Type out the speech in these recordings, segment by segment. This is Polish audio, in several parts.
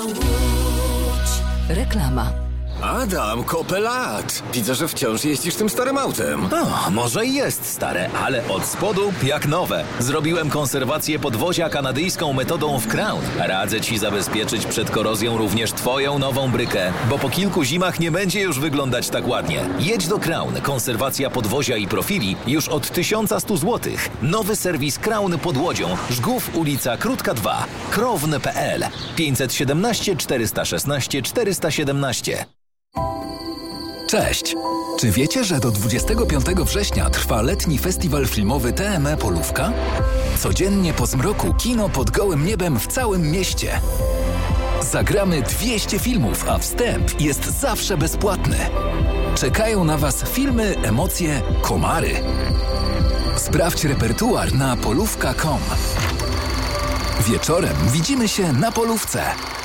Reklama. Adam, kopę lat. Widzę, że wciąż jeździsz tym starym autem. Może i jest stare, ale od spodu jak nowe. Zrobiłem konserwację podwozia kanadyjską metodą w Crown. Radzę Ci zabezpieczyć przed korozją również Twoją nową brykę, bo po kilku zimach nie będzie już wyglądać tak ładnie. Jedź do Crown. Konserwacja podwozia i profili już od 1100 zł. Nowy serwis Crown pod Łodzią. Żgów, ulica Krótka 2. Krown.pl 517 416 417. Cześć! Czy wiecie, że do 25 września trwa letni festiwal filmowy TME Polówka? Codziennie po zmroku kino pod gołym niebem w całym mieście. Zagramy 200 filmów, a wstęp jest zawsze bezpłatny. Czekają na Was filmy, emocje, komary. Sprawdź repertuar na polówka.com. Wieczorem widzimy się na Polówce.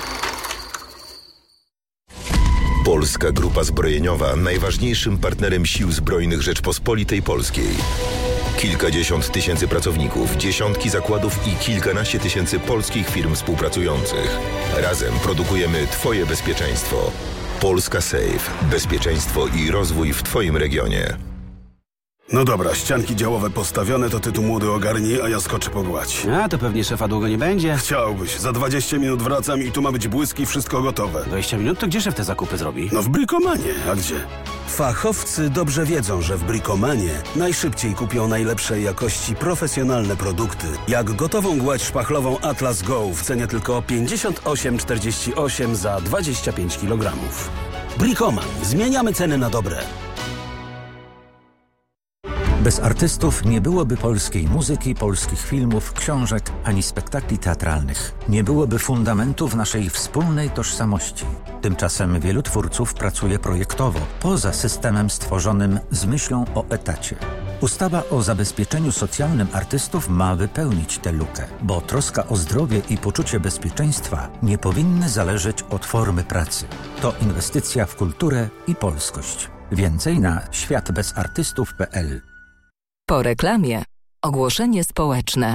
Polska Grupa Zbrojeniowa, najważniejszym partnerem Sił Zbrojnych Rzeczpospolitej Polskiej. Kilkadziesiąt tysięcy pracowników, dziesiątki zakładów i kilkanaście tysięcy polskich firm współpracujących. Razem produkujemy Twoje bezpieczeństwo. Polska Safe. Bezpieczeństwo i rozwój w Twoim regionie. No dobra, ścianki działowe postawione, to ty tu młody ogarnij, a ja skoczę pogładź. A, to pewnie szefa długo nie będzie. Chciałbyś. Za 20 minut wracam i tu ma być błysk i wszystko gotowe. 20 minut? To gdzie szef te zakupy zrobi? No w Brikomanie. A gdzie? Fachowcy dobrze wiedzą, że w Brikomanie najszybciej kupią najlepszej jakości profesjonalne produkty. Jak gotową gładź szpachlową Atlas Go w cenie tylko 58,48 za 25 kg. Brikoman. Zmieniamy ceny na dobre. Bez artystów nie byłoby polskiej muzyki, polskich filmów, książek ani spektakli teatralnych. Nie byłoby fundamentów naszej wspólnej tożsamości. Tymczasem wielu twórców pracuje projektowo, poza systemem stworzonym z myślą o etacie. Ustawa o zabezpieczeniu socjalnym artystów ma wypełnić tę lukę, bo troska o zdrowie i poczucie bezpieczeństwa nie powinny zależeć od formy pracy. To inwestycja w kulturę i polskość. Więcej na światbezartystów.pl. Po reklamie ogłoszenie społeczne.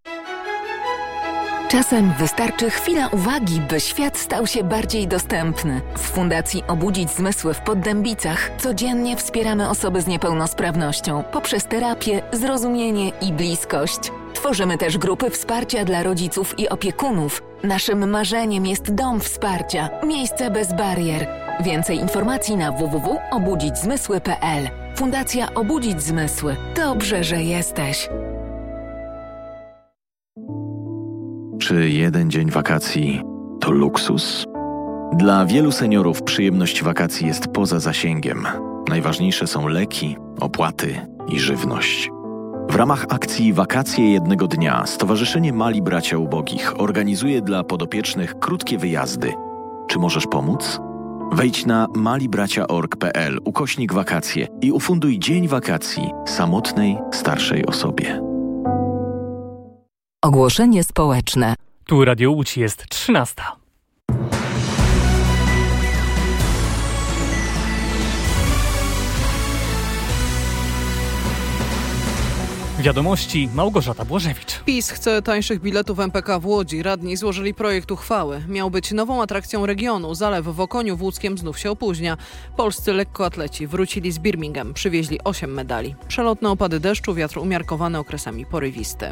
Czasem wystarczy chwila uwagi, by świat stał się bardziej dostępny. W Fundacji Obudzić Zmysły w Poddębicach codziennie wspieramy osoby z niepełnosprawnością poprzez terapię, zrozumienie i bliskość. Tworzymy też grupy wsparcia dla rodziców i opiekunów. Naszym marzeniem jest dom wsparcia, miejsce bez barier. Więcej informacji na www.obudzićzmysły.pl. Fundacja Obudzić Zmysły. Dobrze, że jesteś. Czy jeden dzień wakacji to luksus? Dla wielu seniorów przyjemność wakacji jest poza zasięgiem. Najważniejsze są leki, opłaty i żywność. W ramach akcji Wakacje jednego dnia Stowarzyszenie Mali Bracia Ubogich organizuje dla podopiecznych krótkie wyjazdy. Czy możesz pomóc? Wejdź na malibracia.org.pl/wakacje i ufunduj dzień wakacji samotnej, starszej osobie. Ogłoszenie społeczne. Tu Radio Łódź, jest 13. Wiadomości, Małgorzata Błażewicz. PiS chce tańszych biletów MPK w Łodzi. Radni złożyli projekt uchwały. Miał być nową atrakcją regionu. Zalew w Okoniu w Łódzkiem znów się opóźnia. Polscy lekkoatleci wrócili z Birmingham. Przywieźli 8 medali. Przelotne opady deszczu, wiatr umiarkowany, okresami porywisty.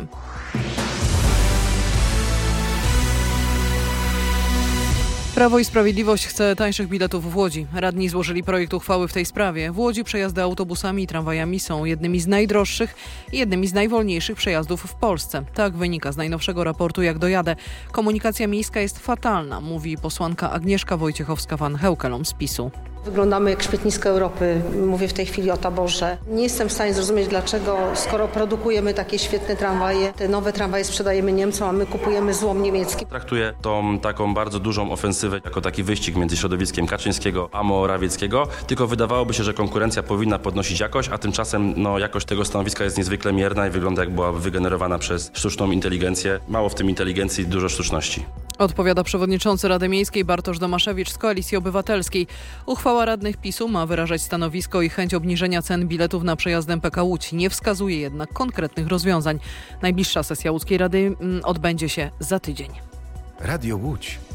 Prawo i Sprawiedliwość chce tańszych biletów w Łodzi. Radni złożyli projekt uchwały w tej sprawie. W Łodzi przejazdy autobusami i tramwajami są jednymi z najdroższych i jednymi z najwolniejszych przejazdów w Polsce. Tak wynika z najnowszego raportu Jak dojadę. Komunikacja miejska jest fatalna, mówi posłanka Agnieszka Wojciechowska-Van Heukelom z PiS-u. Wyglądamy jak śmietnisko Europy. Mówię w tej chwili o taborze. Nie jestem w stanie zrozumieć dlaczego, skoro produkujemy takie świetne tramwaje, te nowe tramwaje sprzedajemy Niemcom, a my kupujemy złom niemiecki. Traktuję tą taką bardzo dużą ofensywę jako taki wyścig między środowiskiem Kaczyńskiego a Morawieckiego, tylko wydawałoby się, że konkurencja powinna podnosić jakość, a tymczasem jakość tego stanowiska jest niezwykle mierna i wygląda jak była wygenerowana przez sztuczną inteligencję. Mało w tym inteligencji, dużo sztuczności. Odpowiada przewodniczący Rady Miejskiej Bartosz Domaszewicz z Koalicji Obywatelskiej. Uchwała radnych PiS-u ma wyrażać stanowisko i chęć obniżenia cen biletów na przejazd MPK Łódź. Nie wskazuje jednak konkretnych rozwiązań. Najbliższa sesja łódzkiej Rady odbędzie się za tydzień. Radio Łódź.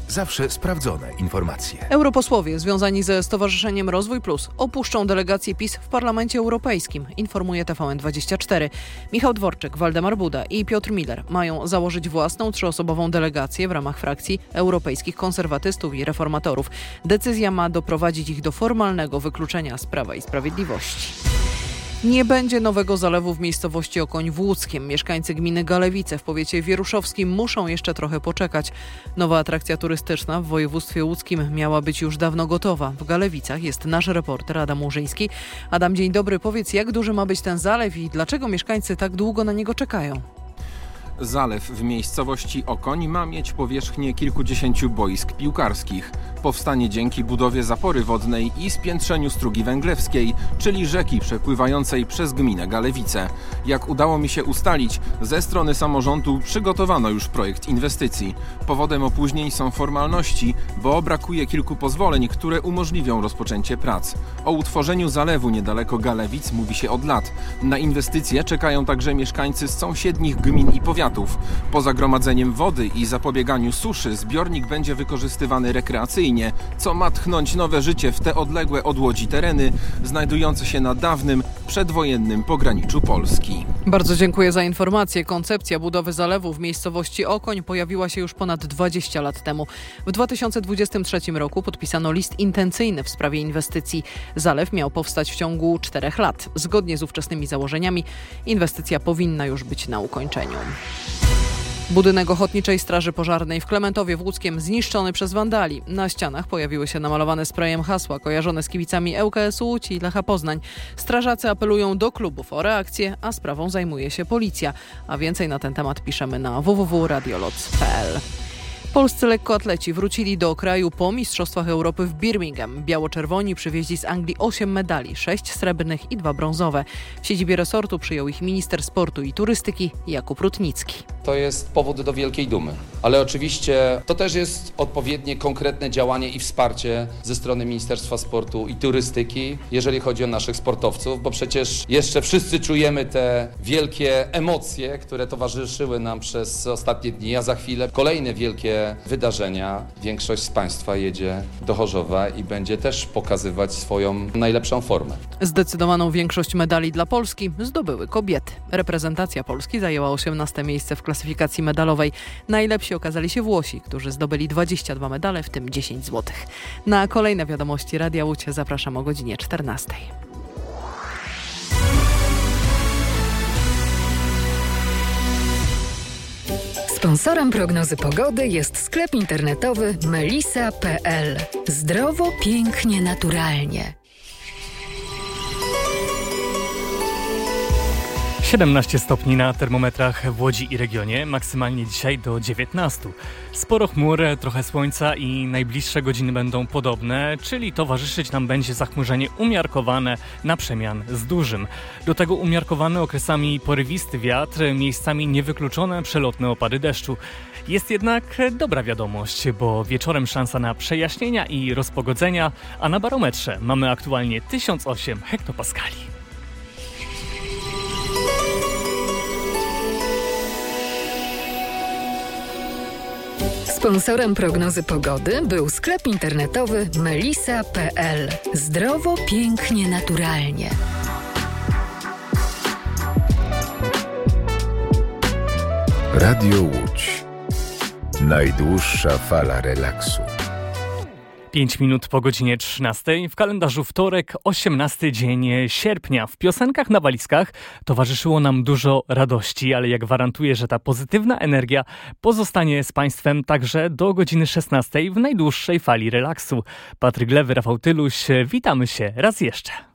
Zawsze sprawdzone informacje. Europosłowie związani ze Stowarzyszeniem Rozwój Plus opuszczą delegację PiS w Parlamencie Europejskim, informuje TVN24. Michał Dworczyk, Waldemar Buda i Piotr Miller mają założyć własną 3-osobową delegację w ramach frakcji europejskich konserwatystów i reformatorów. Decyzja ma doprowadzić ich do formalnego wykluczenia z Prawa i Sprawiedliwości. Nie będzie nowego zalewu w miejscowości Okoń w Łódzkiem. Mieszkańcy gminy Galewice w powiecie wieruszowskim muszą jeszcze trochę poczekać. Nowa atrakcja turystyczna w województwie łódzkim miała być już dawno gotowa. W Galewicach jest nasz reporter Adam Łużyński. Adam, dzień dobry. Powiedz, jak duży ma być ten zalew i dlaczego mieszkańcy tak długo na niego czekają? Zalew w miejscowości Okoń ma mieć powierzchnię kilkudziesięciu boisk piłkarskich. Powstanie dzięki budowie zapory wodnej i spiętrzeniu Strugi Węglewskiej, czyli rzeki przepływającej przez gminę Galewice. Jak udało mi się ustalić, ze strony samorządu przygotowano już projekt inwestycji. Powodem opóźnień są formalności, bo brakuje kilku pozwoleń, które umożliwią rozpoczęcie prac. O utworzeniu zalewu niedaleko Galewic mówi się od lat. Na inwestycje czekają także mieszkańcy z sąsiednich gmin i powiatów. Po gromadzeniem wody i zapobieganiu suszy zbiornik będzie wykorzystywany rekreacyjnie, co ma tchnąć nowe życie w te odległe od Łodzi tereny, znajdujące się na dawnym, przedwojennym pograniczu Polski. Bardzo dziękuję za informację. Koncepcja budowy zalewu w miejscowości Okoń pojawiła się już ponad 20 lat temu. W 2023 roku podpisano list intencyjny w sprawie inwestycji. Zalew miał powstać w ciągu 4 lat. Zgodnie z ówczesnymi założeniami inwestycja powinna już być na ukończeniu. Budynek Ochotniczej Straży Pożarnej w Klementowie w Łódzkiem zniszczony przez wandali. Na ścianach pojawiły się namalowane sprayem hasła kojarzone z kibicami ŁKS Łódź i Lecha Poznań. Strażacy apelują do klubów o reakcję, a sprawą zajmuje się policja. A więcej na ten temat piszemy na www.radioloc.pl. Polscy lekkoatleci wrócili do kraju po Mistrzostwach Europy w Birmingham. Biało-czerwoni przywieźli z Anglii 8 medali, 6 srebrnych i 2 brązowe. W siedzibie resortu przyjął ich minister sportu i turystyki Jakub Rutnicki. To jest powód do wielkiej dumy, ale oczywiście to też jest odpowiednie, konkretne działanie i wsparcie ze strony Ministerstwa Sportu i Turystyki, jeżeli chodzi o naszych sportowców, bo przecież jeszcze wszyscy czujemy te wielkie emocje, które towarzyszyły nam przez ostatnie dni, a za chwilę kolejne wielkie wydarzenia. Większość z Państwa jedzie do Chorzowa i będzie też pokazywać swoją najlepszą formę. Zdecydowaną większość medali dla Polski zdobyły kobiety. Reprezentacja Polski zajęła 18 miejsce w klasyfikacji medalowej. Najlepsi okazali się Włosi, którzy zdobyli 22 medale, w tym 10 złotych. Na kolejne wiadomości Radia Łódź zapraszam o godzinie 14. Sponsorem prognozy pogody jest sklep internetowy melisa.pl. Zdrowo, pięknie, naturalnie. 17 stopni na termometrach w Łodzi i regionie, maksymalnie dzisiaj do 19. Sporo chmur, trochę słońca i najbliższe godziny będą podobne, czyli towarzyszyć nam będzie zachmurzenie umiarkowane na przemian z dużym. Do tego umiarkowany okresami porywisty wiatr, miejscami niewykluczone przelotne opady deszczu. Jest jednak dobra wiadomość, bo wieczorem szansa na przejaśnienia i rozpogodzenia, a na barometrze mamy aktualnie 1008 hektopaskali. Sponsorem prognozy pogody był sklep internetowy melisa.pl. Zdrowo, pięknie, naturalnie. Radio Łódź. Najdłuższa fala relaksu. 5 minut po godzinie 13. W kalendarzu wtorek, 18 dzień sierpnia. W piosenkach na walizkach towarzyszyło nam dużo radości, ale ja gwarantuję, że ta pozytywna energia pozostanie z Państwem także do godziny 16 w najdłuższej fali relaksu. Patryk Lewy, Rafał Tyluś, witamy się raz jeszcze.